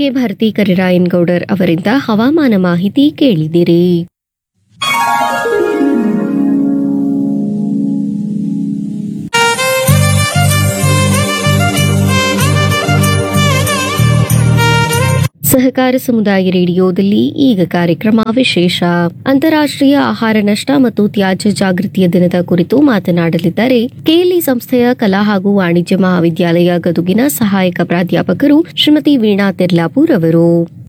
ಮೊದಲಿಗೆ ಭಾರತಿ ಕರಿರಾಯನ್ ಗೌಡರ್ ಅವರಿಂದ ಹವಾಮಾನ ಮಾಹಿತಿ ಕೇಳಿದಿರಿ. ಸಹಕಾರ ಸಮುದಾಯ ರೇಡಿಯೋದಲ್ಲಿ ಈಗ ಕಾರ್ಯಕ್ರಮ ವಿಶೇಷ ಅಂತಾರಾಷ್ಟ್ರೀಯ ಆಹಾರ ನಷ್ಟ ಮತ್ತು ತ್ಯಾಜ್ಯ ಜಾಗೃತಿಯ ದಿನದ ಕುರಿತು ಮಾತನಾಡಲಿದ್ದಾರೆ ಕೆಎಲ್ಇ ಸಂಸ್ಥೆಯ ಕಲಾ ಹಾಗೂ ವಾಣಿಜ್ಯ ಮಹಾವಿದ್ಯಾಲಯ ಗದುಗಿನ ಸಹಾಯಕ ಪ್ರಾಧ್ಯಾಪಕರು ಶ್ರೀಮತಿ ವೀಣಾ ತೆರ್ಲಾಪುರ್ ಅವರು.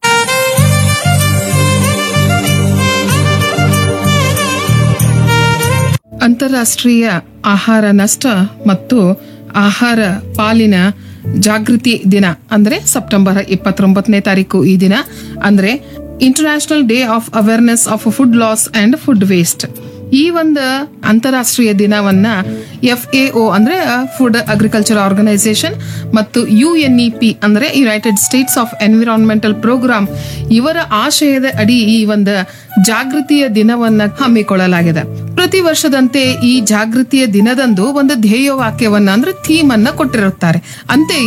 ಅಂತಾರಾಷ್ಟ್ರೀಯ ಆಹಾರ ನಷ್ಟ ಮತ್ತು ಆಹಾರ ಪಾಲಿನ ಜಾಗೃತಿ ದಿನ ಅಂದ್ರೆ ಸೆಪ್ಟೆಂಬರ್ 29ನೇ ತಾರೀಕು ಈ ದಿನ ಅಂದ್ರೆ international day of awareness of food loss and food waste. ಈ ಒಂದು ಅಂತಾರಾಷ್ಟ್ರೀಯ ದಿನವನ್ನ FAO ಅಂದ್ರೆ ಫುಡ್ ಅಗ್ರಿಕಲ್ಚರ್ ಆರ್ಗನೈಸೇಷನ್ ಮತ್ತು UNEP ಅಂದ್ರೆ United States of environmental program ಇವರ ಆಶಯದ ಅಡಿ ಈ ಒಂದು ಜಾಗೃತಿಯ ದಿನವನ್ನ ಹಮ್ಮಿಕೊಳ್ಳಲಾಗಿದೆ. ಪ್ರತಿ ವರ್ಷದಂತೆ ಈ ಜಾಗೃತಿಯ ದಿನದಂದು ಒಂದು ಧ್ಯೇಯ ವಾಕ್ಯವನ್ನ ಅಂದ್ರೆ ಥೀಮ್ ಅನ್ನ ಕೊಟ್ಟಿರುತ್ತಾರೆ. ಅಂತೆ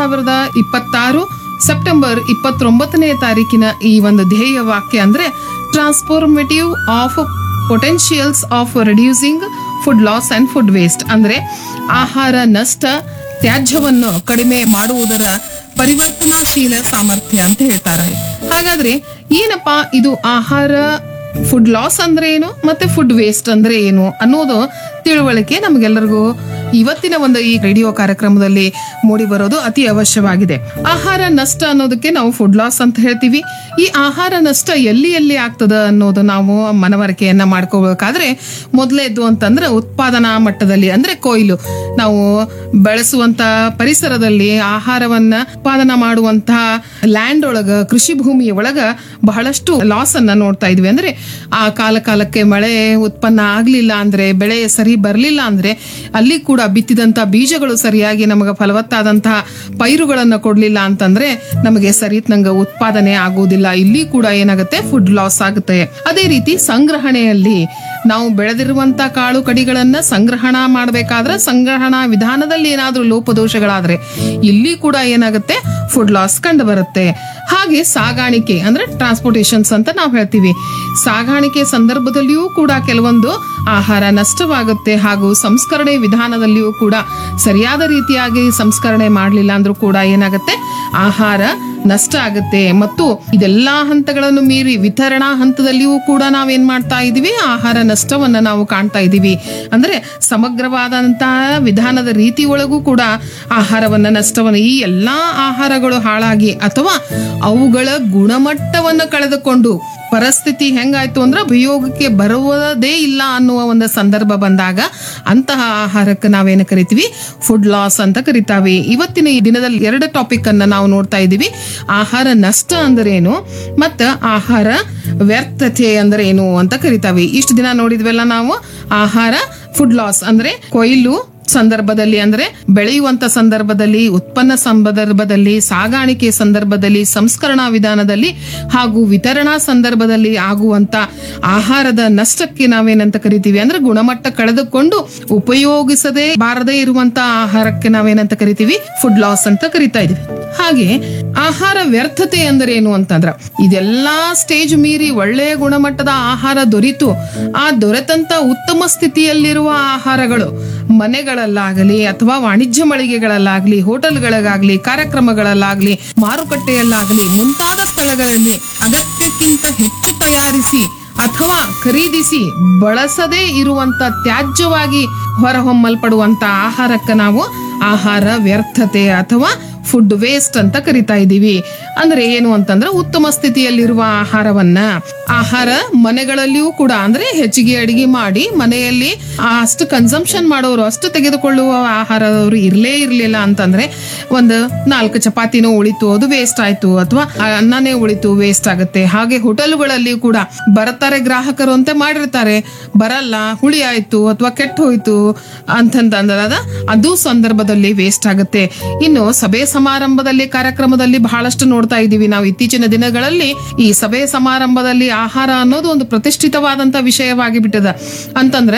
2026 ಸೆಪ್ಟೆಂಬರ್ 29ನೇ ತಾರೀಕಿನ ಈ ಒಂದು ಧ್ಯೇಯ ವಾಕ್ಯ ಅಂದ್ರೆ transformative of ಪೊಟೆನ್ಶಿಯಲ್ಸ್ of reducing food loss and food waste ಅಂದ್ರೆ ಆಹಾರ ನಷ್ಟ ತ್ಯಾಜ್ಯವನ್ನು ಕಡಿಮೆ ಮಾಡುವುದರ ಪರಿವರ್ತನಾಶೀಲ ಸಾಮರ್ಥ್ಯ ಅಂತ ಹೇಳ್ತಾರೆ. ಹಾಗಾದ್ರೆ ಏನಪ್ಪಾ ಇದು ಆಹಾರ ಫುಡ್ ಲಾಸ್ ಅಂದ್ರೆ ಏನು ಮತ್ತೆ ಫುಡ್ ವೇಸ್ಟ್ ಅಂದ್ರೆ ಏನು ಅನ್ನೋದು ತಿಳುವಳಿಕೆ ನಮಗೆಲ್ಲರಿಗೂ ಇವತ್ತಿನ ಒಂದು ಈ ರೇಡಿಯೋ ಕಾರ್ಯಕ್ರಮದಲ್ಲಿ ಮೂಡಿ ಬರೋದು ಅತಿ ಅವಶ್ಯವಾಗಿದೆ. ಆಹಾರ ನಷ್ಟ ಅನ್ನೋದಕ್ಕೆ ನಾವು ಫುಡ್ ಲಾಸ್ ಅಂತ ಹೇಳ್ತೀವಿ. ಈ ಆಹಾರ ನಷ್ಟ ಎಲ್ಲಿ ಎಲ್ಲಿ ಆಗ್ತದ ಅನ್ನೋದು ನಾವು ಮನವರಿಕೆಯನ್ನ ಮಾಡ್ಕೋಬೇಕಾದ್ರೆ ಮೊದಲೇದು ಅಂತಂದ್ರೆ ಉತ್ಪಾದನಾ ಮಟ್ಟದಲ್ಲಿ ಅಂದ್ರೆ ಕೊಯ್ಲು, ನಾವು ಬೆಳೆಸುವಂತ ಪರಿಸರದಲ್ಲಿ ಆಹಾರವನ್ನ ಉತ್ಪಾದನಾ ಮಾಡುವಂತಹ ಲ್ಯಾಂಡ್ ಒಳಗ ಕೃಷಿ ಭೂಮಿ ಒಳಗ ಬಹಳಷ್ಟು ಲಾಸ್ ಅನ್ನ ನೋಡ್ತಾ ಇದ್ವಿ. ಅಂದ್ರೆ ಆ ಕಾಲಕ್ಕೆ ಮಳೆ ಉತ್ಪನ್ನ ಆಗ್ಲಿಲ್ಲ ಅಂದ್ರೆ, ಬೆಳೆ ಸರಿ ಬರ್ಲಿಲ್ಲ ಅಂದ್ರೆ, ಅಲ್ಲಿ ಕೂಡ ಬಿತ್ತಿದಂತ ಬೀಜಗಳು ಸರಿಯಾಗಿ ನಮಗೆ ಫಲವತ್ತಾದಂತಹ ಪೈರುಗಳನ್ನ ಕೊಡ್ಲಿಲ್ಲ ಅಂತಂದ್ರೆ ನಮಗೆ ಸರಿತ್ನಂಗ ಉತ್ಪಾದನೆ ಆಗುವುದಿಲ್ಲ. ಇಲ್ಲಿ ಕೂಡ ಏನಾಗುತ್ತೆ ಫುಡ್ ಲಾಸ್ ಆಗುತ್ತೆ. ಅದೇ ರೀತಿ ಸಂಗ್ರಹಣೆಯಲ್ಲಿ ನಾವು ಬೆಳೆದಿರುವಂತ ಕಾಳು ಕಡಿಗಳನ್ನ ಸಂಗ್ರಹಣಾ ಮಾಡಬೇಕಾದ್ರೆ ಸಂಗ್ರಹಣಾ ವಿಧಾನದಲ್ಲಿ ಏನಾದ್ರೂ ಲೋಪದೋಷಗಳಾದ್ರೆ ಇಲ್ಲಿ ಕೂಡ ಏನಾಗುತ್ತೆ ಫುಡ್ ಲಾಸ್ ಕಂಡು ಬರುತ್ತೆ. ಹಾಗೆ ಸಾಗಾಣಿಕೆ ಅಂದ್ರೆ ಟ್ರಾನ್ಸ್ಪೋರ್ಟೇಷನ್ಸ್ ಅಂತ ನಾವು ಹೇಳ್ತೀವಿ. ಸಾಗಾಣಿಕೆ ಸಂದರ್ಭದಲ್ಲಿಯೂ ಕೂಡ ಕೆಲವೊಂದು ಆಹಾರ ನಷ್ಟವಾಗುತ್ತೆ. ಹಾಗೂ ಸಂಸ್ಕರಣೆ ವಿಧಾನದಲ್ಲಿಯೂ ಕೂಡ ಸರಿಯಾದ ರೀತಿಯಾಗಿ ಸಂಸ್ಕರಣೆ ಮಾಡಲಿಲ್ಲ ಅಂದ್ರೂ ಕೂಡ ಏನಾಗುತ್ತೆ ಆಹಾರ ನಷ್ಟ ಆಗುತ್ತೆ. ಮತ್ತು ಇದೆಲ್ಲಾ ಹಂತಗಳನ್ನು ಮೀರಿ ವಿತರಣಾ ಹಂತದಲ್ಲಿಯೂ ಕೂಡ ನಾವೇನ್ ಮಾಡ್ತಾ ಇದೀವಿ ಆಹಾರ ನಷ್ಟವನ್ನ ನಾವು ಕಾಣ್ತಾ ಇದೀವಿ. ಅಂದ್ರೆ ಸಮಗ್ರವಾದಂತಹ ವಿಧಾನದ ರೀತಿ ಒಳಗೂ ಕೂಡ ಆಹಾರವನ್ನ ನಷ್ಟವನ್ನ ಈ ಎಲ್ಲಾ ಆಹಾರಗಳು ಹಾಳಾಗಿ ಅಥವಾ ಅವುಗಳ ಗುಣಮಟ್ಟವನ್ನ ಕಳೆದುಕೊಂಡು ಪರಿಸ್ಥಿತಿ ಹೆಂಗಾಯ್ತು ಅಂದ್ರೆ ಉಪಯೋಗಕ್ಕೆ ಬರುವುದೇ ಇಲ್ಲ ಅನ್ನುವ ಒಂದು ಸಂದರ್ಭ ಬಂದಾಗ ಅಂತಹ ಆಹಾರಕ್ಕೆ ನಾವೇನು ಕರಿತೀವಿ ಫುಡ್ ಲಾಸ್ ಅಂತ ಕರಿತಾವೆ. ಇವತ್ತಿನ ಈ ದಿನದಲ್ಲಿ 2 ಟಾಪಿಕ್ ಅನ್ನ ನಾವು ನೋಡ್ತಾ ಇದೀವಿ. ಆಹಾರ ನಷ್ಟ ಅಂದ್ರೆ ಏನು ಮತ್ತ ಆಹಾರ ವ್ಯರ್ಥತೆ ಅಂದ್ರೆ ಏನು ಅಂತ ಕರಿತಾವೆ. ಇಷ್ಟು ದಿನ ನೋಡಿದ್ವೆಲ್ಲ ನಾವು ಆಹಾರ ಫುಡ್ ಲಾಸ್ ಅಂದ್ರೆ ಕೊಯ್ಲು ಸಂದರ್ಭದಲ್ಲಿ ಅಂದ್ರೆ ಬೆಳೆಯುವಂತ ಸಂದರ್ಭದಲ್ಲಿ, ಉತ್ಪನ್ನ ಸಂದರ್ಭದಲ್ಲಿ, ಸಾಗಾಣಿಕೆ ಸಂದರ್ಭದಲ್ಲಿ, ಸಂಸ್ಕರಣಾ ವಿಧಾನದಲ್ಲಿ ಹಾಗೂ ವಿತರಣಾ ಸಂದರ್ಭದಲ್ಲಿ ಆಗುವಂತ ಆಹಾರದ ನಷ್ಟಕ್ಕೆ ನಾವೇನಂತ ಕರಿತೀವಿ ಅಂದ್ರೆ ಗುಣಮಟ್ಟ ಕಳೆದುಕೊಂಡು ಉಪಯೋಗಿಸದೇ ಬಾರದೇ ಇರುವಂತ ಆಹಾರಕ್ಕೆ ನಾವೇನಂತ ಕರಿತೀವಿ ಫುಡ್ ಲಾಸ್ ಅಂತ ಕರಿತಾ ಇದೀವಿ. ಹಾಗೆ ಆಹಾರ ವ್ಯರ್ಥತೆ ಅಂದ್ರೆ ಏನು ಅಂತಂದ್ರ ಇದೆಲ್ಲಾ ಸ್ಟೇಜ್ ಮೀರಿ ಒಳ್ಳೆಯ ಗುಣಮಟ್ಟದ ಆಹಾರ ದೊರೀತು ಆ ದೊರೆತಂತ ಉತ್ತಮ ಸ್ಥಿತಿಯಲ್ಲಿರುವ ಆಹಾರಗಳು ಮನೆಗಳಲ್ಲಾಗಲಿ ಅಥವಾ ವಾಣಿಜ್ಯ ಮಳಿಗೆಗಳಲ್ಲಾಗ್ಲಿ, ಹೋಟೆಲ್ಗಳಾಗ್ಲಿ, ಕಾರ್ಯಕ್ರಮಗಳಲ್ಲಾಗ್ಲಿ, ಮಾರುಕಟ್ಟೆಯಲ್ಲಾಗಲಿ ಮುಂತಾದ ಸ್ಥಳಗಳಲ್ಲಿ ಅಗತ್ಯಕ್ಕಿಂತ ಹೆಚ್ಚು ತಯಾರಿಸಿ ಅಥವಾ ಖರೀದಿಸಿ ಬಳಸದೇ ಇರುವಂತ ತ್ಯಾಜ್ಯವಾಗಿ ಹೊರಹೊಮ್ಮಲ್ಪಡುವಂತ ಆಹಾರಕ್ಕೆ ನಾವು ಆಹಾರ ವ್ಯರ್ಥತೆ ಅಥವಾ ಫುಡ್ ವೇಸ್ಟ್ ಅಂತ ಕರಿತಾ ಇದೀವಿ. ಅಂದ್ರೆ ಏನು ಅಂತಂದ್ರೆ ಉತ್ತಮ ಸ್ಥಿತಿಯಲ್ಲಿರುವ ಆಹಾರ ಮನೆಗಳಲ್ಲಿಯೂ ಕೂಡ ಅಂದ್ರೆ ಹೆಚ್ಚಿಗೆ ಅಡಿಗೆ ಮಾಡಿ ಮನೆಯಲ್ಲಿ ಅಷ್ಟು ಕನ್ಸಂಪ್ಷನ್ ಮಾಡೋರು, ಅಷ್ಟು ತೆಗೆದುಕೊಳ್ಳುವ ಆಹಾರದವರು ಇರ್ಲಿಲ್ಲ ಅಂತಂದ್ರೆ ಒಂದು 4 ಚಪಾತಿನೂ ಉಳಿತು ಅದು ವೇಸ್ಟ್ ಆಯ್ತು, ಅಥವಾ ಅನ್ನನೇ ಉಳಿತು ವೇಸ್ಟ್ ಆಗುತ್ತೆ. ಹಾಗೆ ಹೋಟೆಲ್ಗಳಲ್ಲಿ ಕೂಡ ಬರ್ತಾರೆ ಗ್ರಾಹಕರು ಅಂತ ಮಾಡಿರ್ತಾರೆ, ಬರಲ್ಲ, ಹುಳಿ ಆಯ್ತು ಅಥವಾ ಕೆಟ್ಟ ಹೋಯ್ತು ಅಂತಂದ ಅದು ಸಂದರ್ಭದಲ್ಲಿ ವೇಸ್ಟ್ ಆಗುತ್ತೆ. ಇನ್ನು ಸಭೆ ಸಮಾರಂಭದಲ್ಲಿ ಕಾರ್ಯಕ್ರಮದಲ್ಲಿ ಬಹಳಷ್ಟು ನೋಡ್ತಾ ಇದ್ದೀವಿ ನಾವು ಇತ್ತೀಚಿನ ದಿನಗಳಲ್ಲಿ. ಈ ಸಭೆ ಸಮಾರಂಭದಲ್ಲಿ ಆಹಾರ ಅನ್ನೋದು ಒಂದು ಪ್ರತಿಷ್ಠಿತವಾದಂತ ವಿಷಯವಾಗಿ ಬಿಟ್ಟಿದೆ. ಅಂತಂದ್ರೆ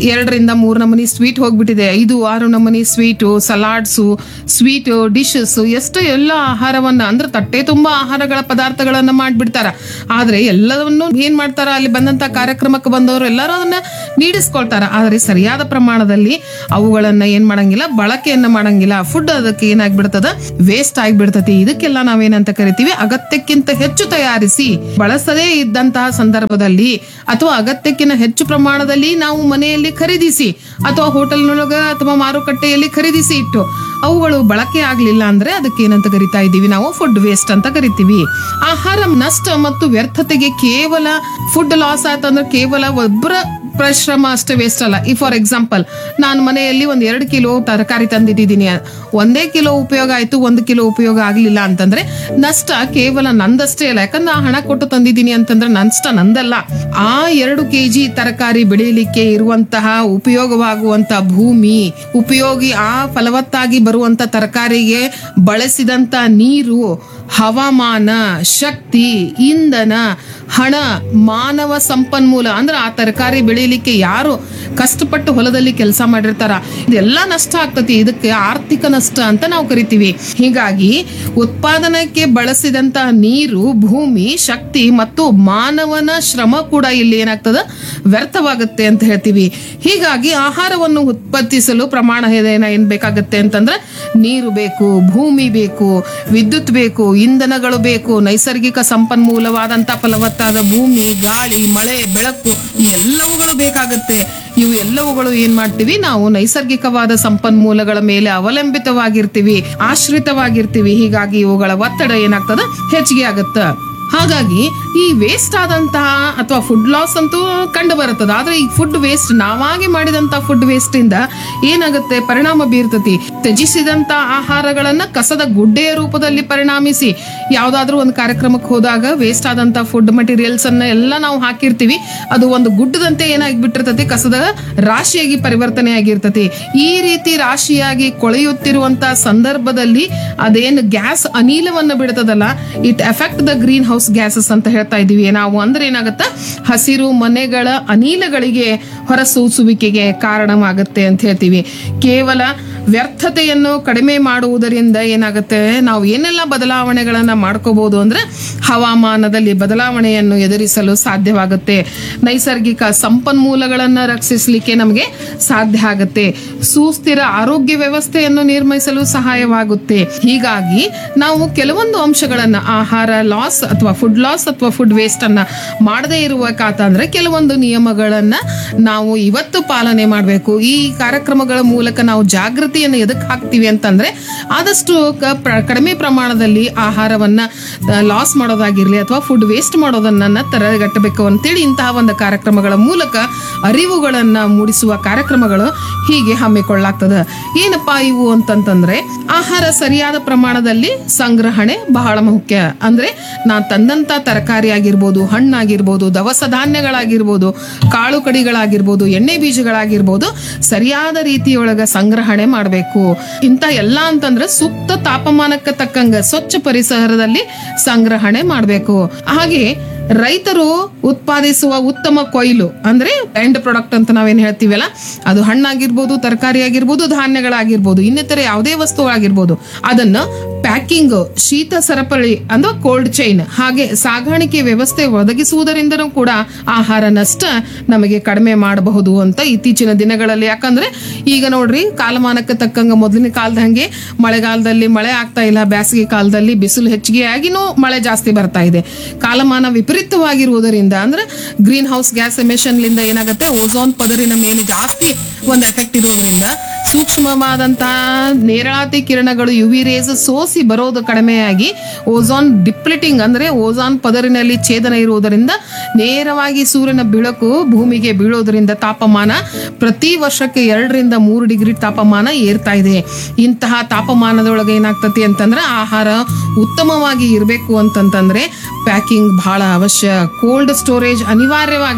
2-3 ನಮೂನಿ ಸ್ವೀಟ್ ಹೋಗ್ಬಿಟ್ಟಿದೆ, 5-6 ನಮೂನಿ ಸ್ವೀಟು, ಸಲಾಡ್ಸು, ಸ್ವೀಟ್ ಡಿಶಸ್, ಎಷ್ಟು ಎಲ್ಲ ಆಹಾರವನ್ನ ಅಂದ್ರೆ ತಟ್ಟೆ ತುಂಬಾ ಆಹಾರಗಳ ಪದಾರ್ಥಗಳನ್ನ ಮಾಡ್ಬಿಡ್ತಾರ. ಆದ್ರೆ ಎಲ್ಲವನ್ನು ಏನ್ ಮಾಡ್ತಾರ, ಅಲ್ಲಿ ಬಂದಂತ ಕಾರ್ಯಕ್ರಮಕ್ಕೆ ಬಂದವರು ಎಲ್ಲರೂ ಅದನ್ನ ನೀಡಿಸ್ಕೊಳ್ತಾರ. ಆದ್ರೆ ಸರಿಯಾದ ಪ್ರಮಾಣದಲ್ಲಿ ಅವುಗಳನ್ನ ಏನ್ ಮಾಡಂಗಿಲ್ಲ, ಬಳಕೆಯನ್ನ ಮಾಡಂಗಿಲ್ಲ. ಫುಡ್ ಅದಕ್ಕೆ ಏನಾಗ್ಬಿಡ್ತದ, ವೇಸ್ಟ್ ಆಗಿಬಿಡ್ತತಿ. ಇದಕ್ಕೆಲ್ಲ ನಾವೇನಂತ ಕರಿತೀವಿ, ಅಗತ್ಯಕ್ಕಿಂತ ಹೆಚ್ಚು ತಯಾರಿಸಿ ಬಳಸದೇ ಇದ್ದಂತಹ ಸಂದರ್ಭದಲ್ಲಿ ಅಥವಾ ಅಗತ್ಯಕ್ಕಿಂತ ಹೆಚ್ಚು ಪ್ರಮಾಣದಲ್ಲಿ ನಾವು ಮನೆಯಲ್ಲಿ ಖರೀದಿಸಿ ಅಥವಾ ಹೋಟೆಲ್ನೊಳಗ ಅಥವಾ ಮಾರುಕಟ್ಟೆಯಲ್ಲಿ ಖರೀದಿಸಿ ಇಟ್ಟು ಅವುಗಳು ಬಳಕೆ ಆಗ್ಲಿಲ್ಲ ಅಂದ್ರೆ ಅದಕ್ಕೆ ಏನಂತ ಕರಿತಾ ಇದ್ದೀವಿ ನಾವು, ಫುಡ್ ವೇಸ್ಟ್ ಅಂತ ಕರಿತೀವಿ. ಆಹಾರ ನಷ್ಟ ಮತ್ತು ವ್ಯರ್ಥತೆಗೆ ಕೇವಲ ಫುಡ್ ಲಾಸ್ ಆಯ್ತಂದ್ರೆ ಕೇವಲ ಒಬ್ಬರ ಪರಿಶ್ರಮ ಅಷ್ಟೇ ವೇಸ್ಟ್ ಅಲ್ಲ. ಈ ಫಾರ್ ಎಕ್ಸಾಂಪಲ್, ನಾನು ಮನೆಯಲ್ಲಿ 1-2 ಕಿಲೋ ತರಕಾರಿ ತಂದಿದ್ದೀನಿ, 1 ಕಿಲೋ ಉಪಯೋಗ ಆಯ್ತು, 1 ಕಿಲೋ ಉಪಯೋಗ ಆಗ್ಲಿಲ್ಲ ಅಂತಂದ್ರೆ ನಷ್ಟ ಕೇವಲ ನಂದಷ್ಟೇ ಅಲ್ಲ. ಯಾಕಂದ್ರೆ ಹಣ ಕೊಟ್ಟು ತಂದಿದ್ದೀನಿ ಅಂತಂದ್ರೆ ನಷ್ಟ ನಂದಲ್ಲ. ಆ 2 ಕೆಜಿ ತರಕಾರಿ ಬೆಳೆಯಲಿಕ್ಕೆ ಇರುವಂತಹ ಉಪಯೋಗವಾಗುವಂತ ಭೂಮಿ, ಉಪಯೋಗಿ ಆ ಫಲವತ್ತಾಗಿ ಬರುವಂತ ತರಕಾರಿಗೆ ಬಳಸಿದಂತ ನೀರು, ಹವಾಮಾನ, ಶಕ್ತಿ, ಇಂಧನ, ಹಣ, ಮಾನವ ಸಂಪನ್ಮೂಲ ಅಂದ್ರೆ ಆ ತರಕಾರಿ ಬೆಳೆಯಲಿಕ್ಕೆ ಯಾರು ಕಷ್ಟಪಟ್ಟು ಹೊಲದಲ್ಲಿ ಕೆಲಸ ಮಾಡಿರ್ತಾರ, ಇದೆಲ್ಲ ನಷ್ಟ ಆಗ್ತತಿ. ಇದಕ್ಕೆ ಆರ್ಥಿಕ ನಷ್ಟ ಅಂತ ನಾವು ಕರಿತೀವಿ. ಹೀಗಾಗಿ ಉತ್ಪಾದನೆಗೆ ಬಳಸಿದಂತ ನೀರು, ಭೂಮಿ, ಶಕ್ತಿ ಮತ್ತು ಮಾನವನ ಶ್ರಮ ಕೂಡ ಇಲ್ಲಿ ಏನಾಗ್ತದ, ವ್ಯರ್ಥವಾಗುತ್ತೆ ಅಂತ ಹೇಳ್ತೀವಿ. ಹೀಗಾಗಿ ಆಹಾರವನ್ನು ಉತ್ಪಾದಿಸಲು ಪ್ರಮಾಣ ಏನ್ ಬೇಕಾಗತ್ತೆ ಅಂತಂದ್ರೆ ನೀರು ಬೇಕು, ಭೂಮಿ ಬೇಕು, ವಿದ್ಯುತ್ ಬೇಕು, ಇಂಧನಗಳು ಬೇಕು, ನೈಸರ್ಗಿಕ ಸಂಪನ್ಮೂಲವಾದಂತ ಫಲವತ್ತಾದ ಭೂಮಿ, ಗಾಳಿ, ಮಳೆ, ಬೆಳಕು ಎಲ್ಲವುಗಳು ಬೇಕಾಗತ್ತೆ. ಇವು ಎಲ್ಲವುಗಳು ಏನ್ ಮಾಡ್ತೀವಿ ನಾವು, ನೈಸರ್ಗಿಕವಾದ ಸಂಪನ್ಮೂಲಗಳ ಮೇಲೆ ಅವಲಂಬಿತವಾಗಿರ್ತೀವಿ, ಆಶ್ರಿತವಾಗಿರ್ತೀವಿ. ಹೀಗಾಗಿ ಇವುಗಳ ಒತ್ತಡ ಏನಾಗ್ತದ, ಹೆಚ್ಚಿಗೆ ಆಗತ್ತ. ಹಾಗಾಗಿ ಈ ವೇಸ್ಟ್ ಆದಂತಹ ಅಥವಾ ಫುಡ್ ಲಾಸ್ ಅಂತೂ ಕಂಡು ಬರುತ್ತದೆ. ಆದ್ರೆ ಈ ಫುಡ್ ವೇಸ್ಟ್, ನಾವಾಗಿ ಮಾಡಿದಂತ ಫುಡ್ ವೇಸ್ಟ್ ಇಂದ ಏನಾಗುತ್ತೆ, ಪರಿಣಾಮ ಬೀರ್ತತಿ. ತ್ಯಜಿಸಿದಂತ ಆಹಾರಗಳನ್ನ ಕಸದ ಗುಡ್ಡೆಯ ರೂಪದಲ್ಲಿ ಪರಿಣಾಮಿಸಿ, ಯಾವ್ದಾದ್ರು ಒಂದು ಕಾರ್ಯಕ್ರಮಕ್ಕೆ ಹೋದಾಗ ವೇಸ್ಟ್ ಆದಂತ ಫುಡ್ ಮಟೀರಿಯಲ್ಸ್ ಅನ್ನ ಎಲ್ಲ ನಾವು ಹಾಕಿರ್ತೀವಿ, ಅದು ಒಂದು ಗುಡ್ಡದಂತೆ ಏನಾಗಿಬಿಟ್ಟಿರ್ತತಿ, ಕಸದ ರಾಶಿಯಾಗಿ ಪರಿವರ್ತನೆ ಆಗಿರ್ತತಿ. ಈ ರೀತಿ ರಾಶಿಯಾಗಿ ಕೊಳೆಯುತ್ತಿರುವಂತ ಸಂದರ್ಭದಲ್ಲಿ ಅದೇನು gas ಅನಿಲವನ್ನ ಬಿಡ್ತದಲ್ಲ, it effect the green house gases ಅಂತ ಹೇಳ್ತಾ ಇದೀವಿ ನಾವು. ಅಂದ್ರೆ ಏನಾಗುತ್ತಾ, ಹಸಿರು ಮನೆಗಳ ಅನಿಲಗಳಿಗೆ ಹೊರಸೂಸುವಿಕೆಗೆ ಕಾರಣವಾಗುತ್ತೆ ಅಂತ ಹೇಳ್ತೀವಿ. ಕೇವಲ ವ್ಯರ್ಥತೆಯನ್ನು ಕಡಿಮೆ ಮಾಡುವುದರಿಂದ ಏನಾಗುತ್ತೆ, ನಾವು ಏನೆಲ್ಲ ಬದಲಾವಣೆಗಳನ್ನ ಮಾಡ್ಕೋಬಹುದು ಅಂದ್ರೆ ಹವಾಮಾನದಲ್ಲಿ ಬದಲಾವಣೆಯನ್ನು ಎದುರಿಸಲು ಸಾಧ್ಯವಾಗುತ್ತೆ, ನೈಸರ್ಗಿಕ ಸಂಪನ್ಮೂಲಗಳನ್ನ ರಕ್ಷಿಸಲಿಕ್ಕೆ ನಮಗೆ ಸಾಧ್ಯ ಆಗುತ್ತೆ, ಸುಸ್ಥಿರ ಆರೋಗ್ಯ ವ್ಯವಸ್ಥೆಯನ್ನು ನಿರ್ಮಿಸಲು ಸಹಾಯವಾಗುತ್ತೆ. ಹೀಗಾಗಿ ನಾವು ಕೆಲವೊಂದು ಅಂಶಗಳನ್ನ, ಆಹಾರ ಲಾಸ್ ಅಥವಾ ಫುಡ್ ಲಾಸ್ ಅಥವಾ ಫುಡ್ ವೇಸ್ಟ್ ಅನ್ನ ಮಾಡದೇ ಇರುವಕಾತಂದ್ರೆ ಕೆಲವೊಂದು ನಿಯಮಗಳನ್ನ ನಾವು ಇವತ್ತು ಪಾಲನೆ ಮಾಡಬೇಕು. ಈ ಕಾರ್ಯಕ್ರಮಗಳ ಮೂಲಕ ನಾವು ಜಾಗೃತಿಯನ್ನು ಎದಕ್ಕೆ ಹಾಕ್ತಿವಿ ಅಂತಂದ್ರೆ, ಆದಷ್ಟು ಕಡಿಮೆ ಪ್ರಮಾಣದಲ್ಲಿ ಆಹಾರವನ್ನ ಲಾಸ್ ಮಾಡೋದಾಗಿರ್ಲಿ ಅಥವಾ ಫುಡ್ ವೇಸ್ಟ್ ಮಾಡೋದನ್ನ ತಡೆಗಟ್ಟಬೇಕು ಅಂತೇಳಿ ಇಂತಹ ಒಂದು ಕಾರ್ಯಕ್ರಮಗಳ ಮೂಲಕ ಅರಿವುಗಳನ್ನ ಮೂಡಿಸುವ ಕಾರ್ಯಕ್ರಮಗಳು ಹೀಗೆ ಹಮ್ಮಿಕೊಳ್ಳಲಾಗ್ತದೆ. ಏನಪ್ಪಾ ಇವು ಅಂತಂತಂದ್ರೆ, ಆಹಾರ ಸರಿಯಾದ ಪ್ರಮಾಣದಲ್ಲಿ ಸಂಗ್ರಹಣೆ ಬಹಳ ಮುಖ್ಯ. ಅಂದ್ರೆ ನಾನ್ ತಂದಂತ ತರಕಾರಿ ಆಗಿರ್ಬೋದು, ಹಣ್ಣಾಗಿರ್ಬೋದು, ದವಸ ಧಾನ್ಯಗಳಾಗಿರ್ಬೋದು, ಕಾಳು ಕಡಿಗಳಾಗಿರ್ಬೋದು, ಎಣ್ಣೆ ಬೀಜಗಳಾಗಿರ್ಬೋದು, ಸರಿಯಾದ ರೀತಿಯೊಳಗ ಸಂಗ್ರಹಣೆ ಮಾಡಬೇಕು. ಇಂತ ಎಲ್ಲ ಅಂತಂದ್ರೆ ಸೂಕ್ತ ತಾಪಮಾನಕ್ಕೆ ತಕ್ಕಂಗ ಸ್ವಚ್ಛ ಪರಿಸರದಲ್ಲಿ ಸಂಗ್ರಹಣೆ ಮಾಡಬೇಕು. ಹಾಗೆ ರೈತರು ಉತ್ಪಾದಿಸುವ ಉತ್ತಮ ಕೊಯ್ಲು ಅಂದ್ರೆ ಎಂಡ್ ಪ್ರಾಡಕ್ಟ್ ಅಂತ ನಾವೇನ್ ಹೇಳ್ತೀವಲ್ಲ, ಅದು ಹಣ್ಣಾಗಿರ್ಬೋದು, ತರಕಾರಿ ಆಗಿರ್ಬೋದು, ಧಾನ್ಯಗಳಾಗಿರ್ಬೋದು, ಇನ್ನಿತರ ಯಾವುದೇ ವಸ್ತುಗಳಾಗಿರ್ಬೋದು, ಅದನ್ನ ಪ್ಯಾಕಿಂಗ್, ಶೀತ ಸರಪಳಿ ಅಂದ್ರೆ ಕೋಲ್ಡ್ ಚೈನ್, ಹಾಗೆ ಸಾಗಾಣಿಕೆ ವ್ಯವಸ್ಥೆ ಒದಗಿಸುವುದರಿಂದನೂ ಕೂಡ ಆಹಾರ ನಷ್ಟ ನಮಗೆ ಕಡಿಮೆ ಮಾಡಬಹುದು ಅಂತ ಇತ್ತೀಚಿನ ದಿನಗಳಲ್ಲಿ. ಯಾಕಂದ್ರೆ ಈಗ ನೋಡ್ರಿ, ಕಾಲಮಾನಕ್ಕೆ ತಕ್ಕಂಗ ಮೊದಲಿನ ಕಾಲದ ಹಂಗೆ ಮಳೆಗಾಲದಲ್ಲಿ ಮಳೆ ಆಗ್ತಾ ಇಲ್ಲ, ಬೇಸಿಗೆ ಕಾಲದಲ್ಲಿ ಬಿಸಿಲು ಹೆಚ್ಚಿಗೆ ಆಗಿನೂ ಮಳೆ ಜಾಸ್ತಿ ಬರ್ತಾ ಇದೆ. ಕಾಲಮಾನ ವಿಪರೀತವಾಗಿರುವುದರಿಂದ ಅಂದ್ರೆ ಗ್ರೀನ್ ಹೌಸ್ ಗ್ಯಾಸ್ ಎಮಿಷನ್ ಲಿಂದ ಏನಾಗುತ್ತೆ, ಓಝೋನ್ ಪದರಿನ ಮೇಲೆ ಜಾಸ್ತಿ ಒಂದು ಎಫೆಕ್ಟ್ ಇರೋದ್ರಿಂದ ಸೂಕ್ಷ್ಮವಾದಂತಹ ನೇರಳಾತಿ ಕಿರಣಗಳು ಯುವಿ ರೇಸ್ ಸೋಸಿ ಬರೋದು ಕಡಿಮೆಯಾಗಿ ಓಝೋನ್ ಡಿಪ್ಲಿಟಿಂಗ್ ಅಂದ್ರೆ ಓಝೋನ್ ಪದರಿನಲ್ಲಿ ಛೇದನ ಇರುವುದರಿಂದ ನೇರವಾಗಿ ಸೂರ್ಯನ ಬೆಳಕು ಭೂಮಿಗೆ ಬೀಳೋದ್ರಿಂದ ತಾಪಮಾನ ಪ್ರತಿ ವರ್ಷಕ್ಕೆ 2-3 ಡಿಗ್ರಿ ತಾಪಮಾನ ಏರ್ತಾ ಇದೆ. ಇಂತಹ ತಾಪಮಾನದೊಳಗೆ ಏನಾಗ್ತತಿ ಅಂತಂದ್ರೆ ಆಹಾರ ಉತ್ತಮವಾಗಿ ಇರಬೇಕು ಅಂತಂತಂದ್ರೆ ಪ್ಯಾಕಿಂಗ್ ಬಹಳ ಅವಶ್ಯ, ಕೋಲ್ಡ್ ಸ್ಟೋರೇಜ್ ಅನಿವಾರ್ಯವಾಗ್ಯದ.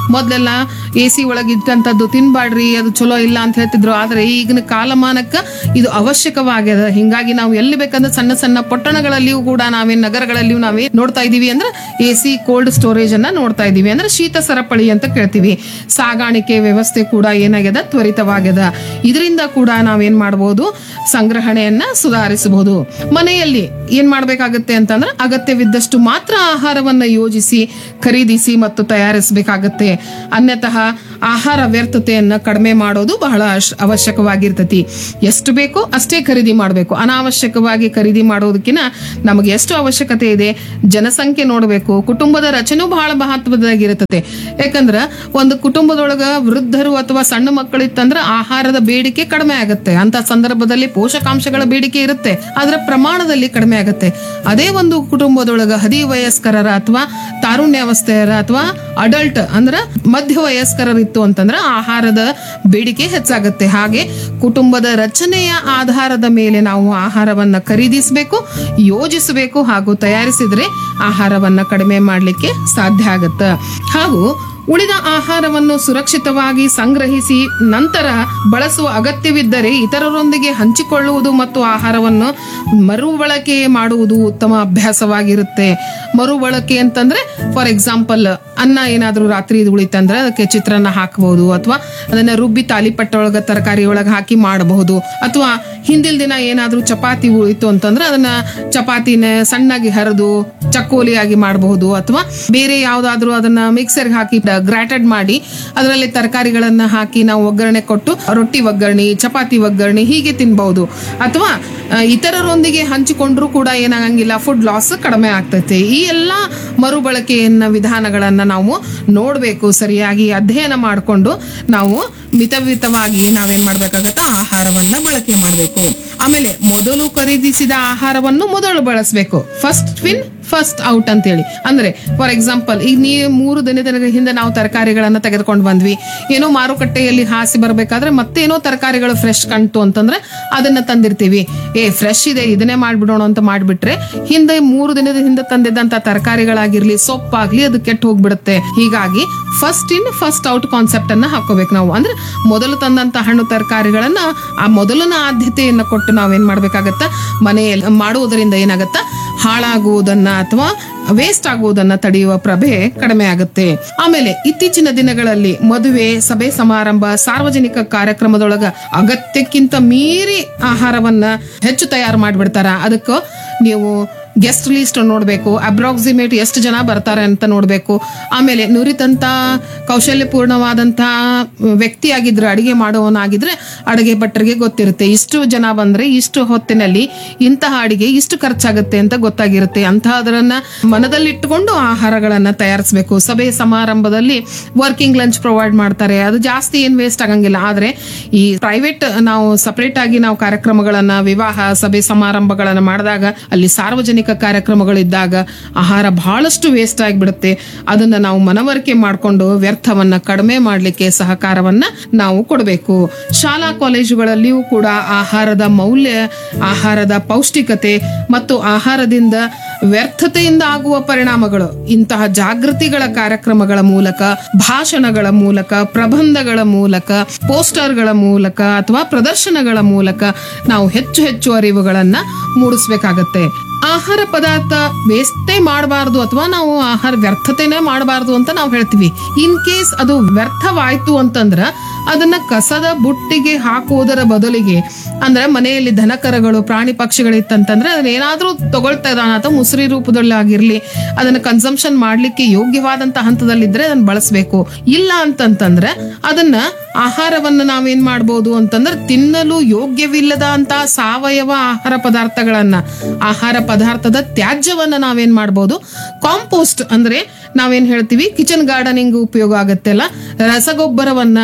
ಮೊದ್ಲೆಲ್ಲ AC ಒಳಗಿದ್ದಂಥದ್ದು ತಿನ್ಬಾಡ್ರಿ, ಅದು ಚಲೋ ಇಲ್ಲ ಅಂತ ಹೇಳ್ತಿದ್ರು. ಆದ್ರೆ ಈಗಿನ ಕಾಲಮಾನಕ್ಕ ಇದು ಅವಶ್ಯಕವಾಗ್ಯದ. ಹಿಂಗಾಗಿ ನಾವು ಎಲ್ಲಿ ಬೇಕಂದ್ರೆ ಸಣ್ಣ ಸಣ್ಣ ಪಟ್ಟಣಗಳಲ್ಲಿಯೂ ಕೂಡ ನಗರಗಳಲ್ಲಿಯೂ ನೋಡ್ತಾ ಇದೀವಿ ಅಂದ್ರೆ AC ಕೋಲ್ಡ್ ಸ್ಟೋರೇಜ್ ಅನ್ನ ನೋಡ್ತಾ ಇದೀವಿ. ಅಂದ್ರೆ ಶೀತ ಸರಪಳಿ ಅಂತ ಕೇಳ್ತೀವಿ. ಸಾಗಾಣಿಕೆ ವ್ಯವಸ್ಥೆ ಕೂಡ ಏನಾಗ್ಯದ, ತ್ವರಿತವಾಗ್ಯದ. ಇದರಿಂದ ಕೂಡ ನಾವೇನ್ ಮಾಡಬಹುದು, ಸಂಗ್ರಹಣೆಯನ್ನ ಸುಧಾರಿಸಬಹುದು. ಮನೆಯಲ್ಲಿ ಏನ್ ಮಾಡ್ಬೇಕಾಗತ್ತೆ ಅಂತಂದ್ರೆ ಅಗತ್ಯವಿದ್ದಷ್ಟು ಮಾತ್ರ ಆಹಾರವನ್ನ ಯೋಜಿಸಿ, ಖರೀದಿಸಿ ಮತ್ತು ತಯಾರಿಸಬೇಕಾಗತ್ತೆ. ಅನ್ಯತಃ ಆಹಾರ ವ್ಯರ್ಥತೆಯನ್ನ ಕಡಿಮೆ ಮಾಡೋದು ಬಹಳ ಅವಶ್ಯಕವಾಗಿರ್ತತಿ. ಎಷ್ಟು ಬೇಕೋ ಅಷ್ಟೇ ಖರೀದಿ ಮಾಡಬೇಕು. ಅನಾವಶ್ಯಕವಾಗಿ ಖರೀದಿ ಮಾಡೋದಕ್ಕಿಂತ ನಮಗೆ ಎಷ್ಟು ಅವಶ್ಯಕತೆ ಇದೆ, ಜನಸಂಖ್ಯೆ ನೋಡಬೇಕು. ಕುಟುಂಬದ ರಚನೆ ಬಹಳ ಮಹತ್ವದಾಗಿರ್ತದೆ. ಯಾಕಂದ್ರ ಒಂದು ಕುಟುಂಬದೊಳಗ ವೃದ್ಧರು ಅಥವಾ ಸಣ್ಣ ಮಕ್ಕಳಿತ್ತಂದ್ರ ಆಹಾರದ ಬೇಡಿಕೆ ಕಡಿಮೆ ಆಗುತ್ತೆ. ಅಂತ ಸಂದರ್ಭದಲ್ಲಿ ಪೋಷಕಾಂಶಗಳ ಬೇಡಿಕೆ ಇರುತ್ತೆ, ಅದರ ಪ್ರಮಾಣದಲ್ಲಿ ಕಡಿಮೆ ಆಗುತ್ತೆ. ಅದೇ ಒಂದು ಕುಟುಂಬದೊಳಗ ಹದಿವಯಸ್ಕರರ ಅಥವಾ ತಾರುಣ್ಯಾವಸ್ಥೆಯರ ಅಥವಾ ಅಡಲ್ಟ್ ಅಂದ್ರ ಮಧ್ಯ ವಯಸ್ಕರರಿತ್ತು ಅಂತಂದ್ರ ಆಹಾರದ ಬೇಡಿಕೆ ಹೆಚ್ಚಾಗುತ್ತೆ. ಹಾಗೆ ಕುಟುಂಬದ ರಚನೆಯ ಆಧಾರದ ಮೇಲೆ ನಾವು ಆಹಾರವನ್ನ ಖರೀದಿಸಬೇಕು, ಯೋಜಿಸಬೇಕು ಹಾಗೂ ತಯಾರಿಸಿದ್ರೆ ಆಹಾರವನ್ನ ಕಡಿಮೆ ಮಾಡ್ಲಿಕ್ಕೆ ಸಾಧ್ಯ ಆಗತ್ತೆ. ಹಾಗೂ ಉಳಿದ ಆಹಾರವನ್ನು ಸುರಕ್ಷಿತವಾಗಿ ಸಂಗ್ರಹಿಸಿ ನಂತರ ಬಳಸುವ ಅಗತ್ಯವಿದ್ದರೆ ಇತರರೊಂದಿಗೆ ಹಂಚಿಕೊಳ್ಳುವುದು ಮತ್ತು ಆಹಾರವನ್ನು ಮರುಬಳಕೆ ಮಾಡುವುದು ಉತ್ತಮ ಅಭ್ಯಾಸವಾಗಿರುತ್ತೆ. ಮರುಬಳಕೆ ಅಂತಂದ್ರೆ ಫಾರ್ ಎಕ್ಸಾಂಪಲ್ ಅನ್ನ ಏನಾದ್ರೂ ರಾತ್ರಿ ಉಳಿತಂದ್ರೆ ಅದಕ್ಕೆ ಚಿತ್ರಾನ್ನ ಹಾಕಬಹುದು, ಅಥವಾ ಅದನ್ನ ರುಬ್ಬಿ ತಾಲಿಪಟ್ಟ ಒಳಗ ತರಕಾರಿ ಒಳಗ ಹಾಕಿ ಮಾಡಬಹುದು. ಅಥವಾ ಹಿಂದಿಲ್ ದಿನ ಏನಾದ್ರೂ ಚಪಾತಿ ಉಳಿತು ಅಂತಂದ್ರೆ ಅದನ್ನ ಚಪಾತಿನ ಸಣ್ಣಾಗಿ ಹರಿದು ಚಕ್ಕೋಲಿಯಾಗಿ ಮಾಡಬಹುದು. ಅಥವಾ ಬೇರೆ ಯಾವ್ದಾದ್ರು ಅದನ್ನ ಮಿಕ್ಸರ್ಗೆ ಹಾಕಿ ಗ್ರಾಟೆಡ್ ಮಾಡಿ ಅದರಲ್ಲಿ ತರಕಾರಿಗಳನ್ನ ಹಾಕಿ ನಾವು ಒಗ್ಗರಣೆ ಕೊಟ್ಟು ರೊಟ್ಟಿ ಒಗ್ಗರಣೆ, ಚಪಾತಿ ಒಗ್ಗರಣೆ ಹೀಗೆ ತಿನ್ಬಹುದು. ಅಥವಾ ಇತರರೊಂದಿಗೆ ಹಂಚಿಕೊಂಡ್ರು ಕೂಡ ಏನಾಗಂಗಿಲ್ಲ, ಫುಡ್ ಲಾಸ್ ಕಡಿಮೆ ಆಗ್ತೈತೆ. ಈ ಎಲ್ಲಾ ಮರುಬಳಕೆಯನ್ನ ವಿಧಾನಗಳನ್ನ ನಾವು ನೋಡ್ಬೇಕು, ಸರಿಯಾಗಿ ಅಧ್ಯಯನ ಮಾಡಿಕೊಂಡು ನಾವು ಮಿತವಾಗಿ ನಾವೇನ್ ಮಾಡ್ಬೇಕಾಗತ್ತ, ಆಹಾರವನ್ನ ಬಳಕೆ ಮಾಡಬೇಕು. ಆಮೇಲೆ ಮೊದಲು ಖರೀದಿಸಿದ ಆಹಾರವನ್ನು ಮೊದಲು ಬಳಸಬೇಕು. ಫಸ್ಟ್ ಇನ್ ಫಸ್ಟ್ ಔಟ್ ಅಂತ ಹೇಳಿ. ಅಂದ್ರೆ ಫಾರ್ ಎಕ್ಸಾಂಪಲ್ ಈಗ 3 ದಿನದ ಹಿಂದೆ ನಾವು ತರಕಾರಿಗಳನ್ನ ತೆಗೆದುಕೊಂಡು ಬಂದ್ವಿ, ಏನೋ ಮಾರುಕಟ್ಟೆಯಲ್ಲಿ ಹಾಸಿ ಬರ್ಬೇಕಾದ್ರೆ ಮತ್ತೇನೋ ತರಕಾರಿಗಳು ಫ್ರೆಶ್ ಕಾಣ್ತು ಅಂತಂದ್ರೆ ಅದನ್ನ ತಂದಿರ್ತೀವಿ. ಫ್ರೆಶ್ ಇದೆ ಇದನ್ನೇ ಮಾಡ್ಬಿಡೋಣ ಅಂತ ಮಾಡ್ಬಿಟ್ರೆ ಹಿಂದೆ 3 ದಿನದ ಹಿಂದೆ ತಂದಿದ್ದಂತ ತರಕಾರಿಗಳಾಗಿರ್ಲಿ, ಸೊಪ್ಪಾಗ್ಲಿ ಅದು ಕೆಟ್ಟು ಹೋಗ್ಬಿಡುತ್ತೆ. ಹೀಗಾಗಿ first in first out concept ಅನ್ನ ಹಾಕೋಬೇಕು ನಾವು. ಅಂದ್ರೆ ಮೊದಲು ತಂದಂತ ಹಣ್ಣು ತರಕಾರಿಗಳನ್ನ ಆ ಮೊದಲನ ಆದ್ಯತೆಯನ್ನ ಕೊಟ್ಟು ನಾವೇನ್ ಮಾಡ್ಬೇಕಾಗತ್ತ, ಮನೆಯಲ್ಲಿ ಮಾಡುವುದರಿಂದ ಏನಾಗತ್ತ, ಹಾಳಾಗುವುದನ್ನ ಅಥವಾ ವೇಸ್ಟ್ ಆಗುವುದನ್ನ ತಡೆಯುವ ಪ್ರಭೆ ಕಡಿಮೆ ಆಗುತ್ತೆ. ಆಮೇಲೆ ಇತ್ತೀಚಿನ ದಿನಗಳಲ್ಲಿ ಮದುವೆ, ಸಭೆ ಸಮಾರಂಭ, ಸಾರ್ವಜನಿಕ ಕಾರ್ಯಕ್ರಮದೊಳಗ ಅಗತ್ಯಕ್ಕಿಂತ ಮೀರಿ ಆಹಾರವನ್ನ ಹೆಚ್ಚು ತಯಾರು ಮಾಡ್ಬಿಡ್ತಾರ. ಅದಕ್ಕ ನೀವು ಗೆಸ್ಟ್ ಲೀಸ್ಟ್ ನೋಡ್ಬೇಕು, ಅಪ್ರಾಕ್ಸಿಮೇಟ್ ಎಷ್ಟು ಜನ ಬರ್ತಾರೆ ಅಂತ ನೋಡ್ಬೇಕು. ಆಮೇಲೆ ನುರಿತಂತ ಕೌಶಲ್ಯಪೂರ್ಣವಾದಂತ ವ್ಯಕ್ತಿ ಆಗಿದ್ರೆ, ಅಡಿಗೆ ಮಾಡುವವನಾಗಿದ್ರೆ ಅಡಿಗೆ ಭಟ್ಟರಿಗೆ ಗೊತ್ತಿರುತ್ತೆ, ಇಷ್ಟು ಜನ ಬಂದ್ರೆ ಇಷ್ಟು ಹೊತ್ತಿನಲ್ಲಿ ಇಂತಹ ಅಡಿಗೆ ಇಷ್ಟು ಖರ್ಚಾಗುತ್ತೆ ಅಂತ ಗೊತ್ತಾಗಿರುತ್ತೆ. ಅಂತಹದರನ್ನ ಮನದಲ್ಲಿಟ್ಟುಕೊಂಡು ಆಹಾರಗಳನ್ನ ತಯಾರಿಸಬೇಕು. ಸಭೆ ಸಮಾರಂಭದಲ್ಲಿ ವರ್ಕಿಂಗ್ ಲಂಚ್ ಪ್ರೊವೈಡ್ ಮಾಡ್ತಾರೆ, ಅದು ಜಾಸ್ತಿ ಏನ್ ವೇಸ್ಟ್ ಆಗಂಗಿಲ್ಲ. ಆದ್ರೆ ಈ ಪ್ರೈವೇಟ್ ನಾವು ಸಪರೇಟ್ ಆಗಿ ನಾವು ಕಾರ್ಯಕ್ರಮಗಳನ್ನ, ವಿವಾಹ ಸಭೆ ಸಮಾರಂಭಗಳನ್ನ ಮಾಡಿದಾಗ ಅಲ್ಲಿ ಸಾರ್ವಜನಿಕ ಕಾರ್ಯಕ್ರಮಗಳಿದ್ದಾಗ ಆಹಾರ ಬಹಳಷ್ಟು ವೇಸ್ಟ್ ಆಗಿಬಿಡುತ್ತೆ. ಅದನ್ನ ನಾವು ಮನವರಿಕೆ ಮಾಡಿಕೊಂಡು ವ್ಯರ್ಥವನ್ನ ಕಡಿಮೆ ಮಾಡ್ಲಿಕ್ಕೆ ಸಹಕಾರವನ್ನ ನಾವು ಕೊಡಬೇಕು. ಶಾಲಾ ಕಾಲೇಜುಗಳಲ್ಲಿಯೂ ಕೂಡ ಆಹಾರದ ಮೌಲ್ಯ, ಆಹಾರದ ಪೌಷ್ಟಿಕತೆ ಮತ್ತು ಆಹಾರದಿಂದ ವ್ಯರ್ಥತೆಯಿಂದ ಆಗುವ ಪರಿಣಾಮಗಳು ಇಂತಹ ಜಾಗೃತಿಗಳ ಕಾರ್ಯಕ್ರಮಗಳ ಮೂಲಕ, ಭಾಷಣಗಳ ಮೂಲಕ, ಪ್ರಬಂಧಗಳ ಮೂಲಕ, ಪೋಸ್ಟರ್ಗಳ ಮೂಲಕ ಅಥವಾ ಪ್ರದರ್ಶನಗಳ ಮೂಲಕ ನಾವು ಹೆಚ್ಚು ಹೆಚ್ಚು ಅರಿವುಗಳನ್ನ ಮೂಡಿಸ್ಬೇಕಾಗತ್ತೆ. ಆಹಾರ ಪದಾರ್ಥ ವೇಸ್ಟೇ ಮಾಡಬಾರ್ದು ಅಥವಾ ನಾವು ಆಹಾರ ವ್ಯರ್ಥತೆನೇ ಮಾಡಬಾರ್ದು ಅಂತ ನಾವು ಹೇಳ್ತೀವಿ. ಇನ್ ಕೇಸ್ ಅದು ವ್ಯರ್ಥವಾಯ್ತು ಅಂತಂದ್ರ ಅದನ್ನ ಕಸದ ಬುಟ್ಟಿಗೆ ಹಾಕುವುದರ ಬದಲಿಗೆ, ಅಂದ್ರೆ ಮನೆಯಲ್ಲಿ ದನಕರಗಳು, ಪ್ರಾಣಿ ಪಕ್ಷಿಗಳಿತ್ತಂತಂದ್ರೆ ಅದನ್ನ ಏನಾದ್ರೂ ತಗೊಳ್ತಾ ಇದಾನ ಅಥವಾ ಮುಸುರಿ ರೂಪದಲ್ಲಿ ಆಗಿರ್ಲಿ, ಅದನ್ನ ಕನ್ಸಂಪ್ಷನ್ ಮಾಡ್ಲಿಕ್ಕೆ ಯೋಗ್ಯವಾದಂತ ಹಂತದಲ್ಲಿದ್ರೆ ಅದನ್ನ ಬಳಸಬೇಕು. ಇಲ್ಲ ಅಂತಂತಂದ್ರೆ ಅದನ್ನ ಆಹಾರವನ್ನ ನಾವೇನ್ ಮಾಡ್ಬೋದು ಅಂತಂದ್ರೆ ತಿನ್ನಲು ಯೋಗ್ಯವಿಲ್ಲದ ಅಂತ ಸಾವಯವ ಆಹಾರ ಪದಾರ್ಥಗಳನ್ನ, ಆಹಾರ ಪದಾರ್ಥದ ತ್ಯಾಜ್ಯವನ್ನ ನಾವೇನ್ ಮಾಡ್ಬೋದು, ಕಾಂಪೋಸ್ಟ್ ಅಂದ್ರೆ ನಾವೇನ್ ಹೇಳ್ತೀವಿ ಕಿಚನ್ ಗಾರ್ಡನಿಂಗ್ ಉಪಯೋಗ ಆಗತ್ತೆಲ್ಲ, ರಸಗೊಬ್ಬರವನ್ನ,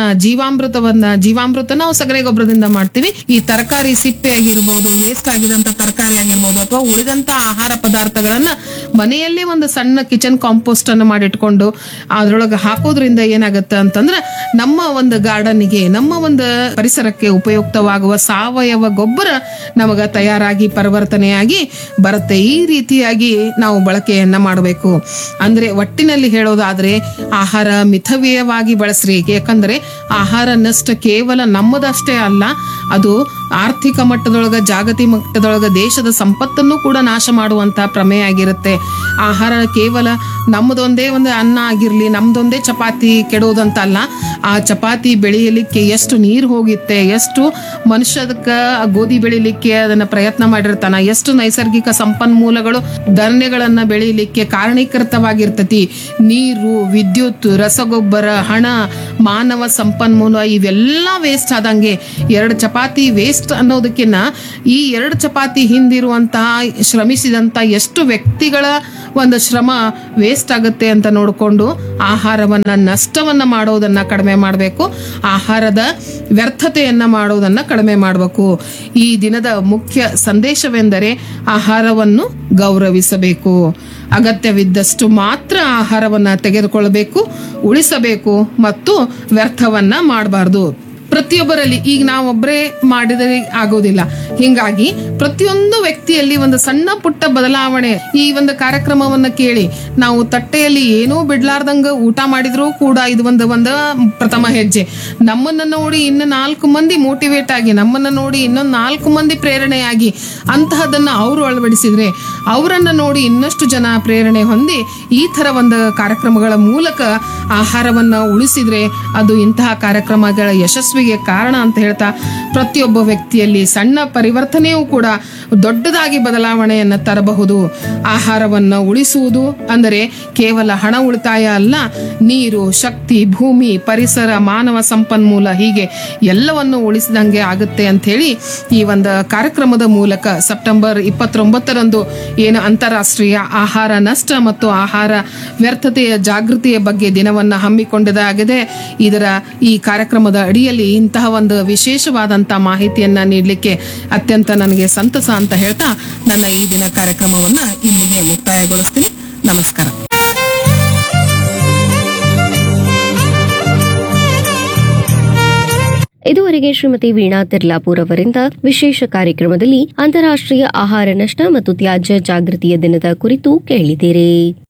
ಜೀವಾಮೃತ ನಾವು ಸಗರೆ ಗೊಬ್ಬರದಿಂದ ಮಾಡ್ತೀವಿ. ಈ ತರಕಾರಿ ಸಿಪ್ಪೆ ಆಗಿರ್ಬೋದು, ವೇಸ್ಟ್ ಆಗಿದಂತ ತರಕಾರಿ ಆಗಿರ್ಬೋದು ಅಥವಾ ಉಳಿದಂತ ಆಹಾರ ಪದಾರ್ಥಗಳನ್ನ ಮನೆಯಲ್ಲೇ ಒಂದು ಸಣ್ಣ ಕಿಚನ್ ಕಾಂಪೋಸ್ಟ್ ಅನ್ನು ಮಾಡಿಟ್ಕೊಂಡು ಅದ್ರೊಳಗೆ ಹಾಕೋದ್ರಿಂದ ಏನಾಗತ್ತೆ ಅಂತಂದ್ರೆ ನಮ್ಮ ಒಂದು ಗಾರ್ಡನ್ಗೆ, ನಮ್ಮ ಒಂದು ಪರಿಸರಕ್ಕೆ ಉಪಯುಕ್ತವಾಗುವ ಸಾವಯವ ಗೊಬ್ಬರ ನಮಗ ತಯಾರಾಗಿ ಪರಿವರ್ತನೆಯಾಗಿ ಬರುತ್ತೆ. ಈ ರೀತಿಯಾಗಿ ನಾವು ಬಳಕೆಯನ್ನ ಮಾಡಬೇಕು. ಅಂದ್ರೆ ಒಟ್ಟಿನಲ್ಲಿ ಹೇಳೋದಾದ್ರೆ ಆಹಾರ ಮಿತವ್ಯಯವಾಗಿ ಬಳಸ್ರಿ. ಯಾಕಂದ್ರೆ ಆಹಾರ ನಷ್ಟ ಕೇವಲ ನಮ್ಮದಷ್ಟೇ ಅಲ್ಲ, ಅದು ಆರ್ಥಿಕ ಮಟ್ಟದೊಳಗ, ಜಾಗತಿಕ ಮಟ್ಟದೊಳಗ ದೇಶದ ಸಂಪತ್ತನ್ನು ಕೂಡ ನಾಶ ಮಾಡುವಂತ ಪ್ರಮೇಯ ಆಗಿರುತ್ತೆ. ಆಹಾರ ಕೇವಲ ನಮ್ಮದೊಂದೇ ಒಂದು ಅನ್ನ ಆಗಿರ್ಲಿ, ನಮ್ದೊಂದೇ ಚಪಾತಿ ಕೆಡೋದಂತ ಅಲ್ಲ. ಆ ಚಪಾತಿ ಬೆಳೆಯಲಿಕ್ಕೆ ಎಷ್ಟು ನೀರು ಹೋಗುತ್ತೆ, ಎಷ್ಟು ಮನುಷ್ಯದಕ್ಕ ಗೋಧಿ ಬೆಳಿಲಿಕ್ಕೆ ಅದನ್ನ ಪ್ರಯತ್ನ ಮಾಡಿರ್ತಾನ, ಎಷ್ಟು ನೈಸರ್ಗಿಕ ಸಂಪನ್ಮೂಲಗಳು ಧಾನ್ಯಗಳನ್ನ ಬೆಳಿಲಿಕ್ಕೆ ಕಾರಣೀಕೃತವಾಗಿರ್ತತಿ. ನೀರು, ವಿದ್ಯುತ್, ರಸಗೊಬ್ಬರ, ಹಣ, ಮಾನವ ಸಂಪನ್ಮೂಲ ಇವೆಲ್ಲ ವೇಸ್ಟ್ ಆದಂಗೆ 2 ಚಪಾತಿ ವೇಸ್ಟ್ ಅನ್ನೋದಕ್ಕಿಂತ ಈ 2 ಚಪಾತಿ ಹಿಂದಿರುವಂತಹ ಶ್ರಮಿಸಿದಂತ ಎಷ್ಟು ವ್ಯಕ್ತಿಗಳ ಒಂದು ಶ್ರಮ ವೇಸ್ಟ್ ಆಗುತ್ತೆ ಅಂತ ನೋಡಿಕೊಂಡು ಆಹಾರವನ್ನ ನಷ್ಟವನ್ನ ಮಾಡೋದನ್ನ ಕಡಿಮೆ ಮಾಡಬೇಕು. ಆಹಾರದ ವ್ಯರ್ಥತೆಯನ್ನ ಮಾಡೋದನ್ನ ಕಡಿಮೆ ಮಾಡಬೇಕು. ಈ ದಿನದ ಮುಖ್ಯ ಸಂದೇಶವೆಂದರೆ ಆಹಾರವನ್ನು ಗೌರವಿಸಬೇಕು. ಅಗತ್ಯವಿದ್ದಷ್ಟು ಮಾತ್ರ ಆಹಾರವನ್ನ ತೆಗೆದುಕೊಳ್ಳಬೇಕು, ಉಳಿಸಬೇಕು ಮತ್ತು ವ್ಯರ್ಥವನ್ನ ಮಾಡಬಾರ್ದು. ಪ್ರತಿಯೊಬ್ಬರಲ್ಲಿ ಈಗ ನಾವೊಬ್ಬರೇ ಮಾಡಿದರೆ ಆಗೋದಿಲ್ಲ. ಹಿಂಗಾಗಿ ಪ್ರತಿಯೊಂದು ವ್ಯಕ್ತಿಯಲ್ಲಿ ಒಂದು ಸಣ್ಣ ಪುಟ್ಟ ಬದಲಾವಣೆ. ಈ ಒಂದು ಕಾರ್ಯಕ್ರಮವನ್ನ ಕೇಳಿ ನಾವು ತಟ್ಟೆಯಲ್ಲಿ ಏನೂ ಬಿಡ್ಲಾರ್ದಂಗ ಊಟ ಮಾಡಿದ್ರೂ ಕೂಡ ಇದು ಒಂದು ಪ್ರಥಮ ಹೆಜ್ಜೆ. ನಮ್ಮನ್ನ ನೋಡಿ ಇನ್ನು 4 ಮಂದಿ ಮೋಟಿವೇಟ್ ಆಗಿ, ನಮ್ಮನ್ನ ನೋಡಿ ಇನ್ನೊಂದು 4 ಮಂದಿ ಪ್ರೇರಣೆಯಾಗಿ ಅಂತಹದನ್ನ ಅವರು ಅಳವಡಿಸಿದ್ರೆ, ಅವರನ್ನ ನೋಡಿ ಇನ್ನಷ್ಟು ಜನ ಪ್ರೇರಣೆ ಹೊಂದಿ ಈ ತರ ಒಂದು ಕಾರ್ಯಕ್ರಮಗಳ ಮೂಲಕ ಆಹಾರವನ್ನ ಉಳಿಸಿದ್ರೆ ಅದು ಇಂತಹ ಕಾರ್ಯಕ್ರಮಗಳ ಯಶಸ್ವಿಗೆ ಕಾರಣ ಅಂತ ಹೇಳ್ತಾ, ಪ್ರತಿಯೊಬ್ಬ ವ್ಯಕ್ತಿಯಲ್ಲಿ ಸಣ್ಣ ಪರಿವರ್ತನೆಯೂ ಕೂಡ ದೊಡ್ಡದಾಗಿ ಬದಲಾವಣೆಯನ್ನ ತರಬಹುದು. ಆಹಾರವನ್ನ ಉಳಿಸುವುದು ಅಂದರೆ ಕೇವಲ ಹಣ ಉಳಿತಾಯ ಅಲ್ಲ, ನೀರು, ಶಕ್ತಿ, ಭೂಮಿ, ಪರಿಸರ, ಮಾನವ ಸಂಪನ್ಮೂಲ ಹೀಗೆ ಎಲ್ಲವನ್ನು ಉಳಿಸಿದಂಗೆ ಆಗುತ್ತೆ ಅಂತ ಹೇಳಿ ಈ ಒಂದು ಕಾರ್ಯಕ್ರಮದ ಮೂಲಕ ಸೆಪ್ಟೆಂಬರ್ 29ರಂದು ಏನು ಅಂತಾರಾಷ್ಟ್ರೀಯ ಆಹಾರ ನಷ್ಟ ಮತ್ತು ಆಹಾರ ವ್ಯರ್ಥತೆಯ ಜಾಗೃತಿಯ ಬಗ್ಗೆ ದಿನವನ್ನ ಹಮ್ಮಿಕೊಂಡಿದ್ದಾಗಿದೆ. ಇದರ ಈ ಕಾರ್ಯಕ್ರಮದ ಅಡಿಯಲ್ಲಿ ಇಂತಹ ಒಂದು ವಿಶೇಷವಾದಂತ ಮಾಹಿತಿಯನ್ನ ನೀಡಲಿಕ್ಕೆ ಅತ್ಯಂತ ನನಗೆ ಸಂತಸ ಅಂತ ಹೇಳ್ತಾ ನನ್ನ ಈ ದಿನ ಕಾರ್ಯಕ್ರಮವನ್ನ ಇಲ್ಲಿಗೆ ಮುಕ್ತಾಯಗೊಳಿಸ್ತೀನಿ. ನಮಸ್ಕಾರ. ಇದುವರೆಗೆ ಶ್ರೀಮತಿ ವೀಣಾ ತಿರ್ಲಾಪುರ್ ಅವರಿಂದ ವಿಶೇಷ ಕಾರ್ಯಕ್ರಮದಲ್ಲಿ ಅಂತಾರಾಷ್ಟ್ರೀಯ ಆಹಾರ ನಷ್ಟ ಮತ್ತು ತ್ಯಾಜ್ಯ ಜಾಗೃತಿಯ ದಿನದ ಕುರಿತು ಕೇಳಿದಿರಿ.